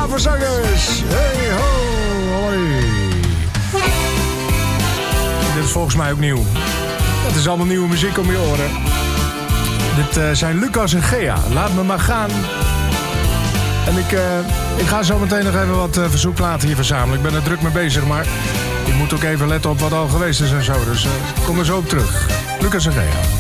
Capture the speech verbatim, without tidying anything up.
Zangers. Hey ho, hoi. Dit is volgens mij ook nieuw. Het is allemaal nieuwe muziek om je oren. Dit uh, zijn Lucas en Gea. Laat me maar gaan. En ik, uh, ik ga zo meteen nog even wat uh, verzoekplaten hier verzamelen. Ik ben er druk mee bezig, maar ik moet ook even letten op wat al geweest is en zo. Dus uh, kom er zo op terug. Lucas en Gea.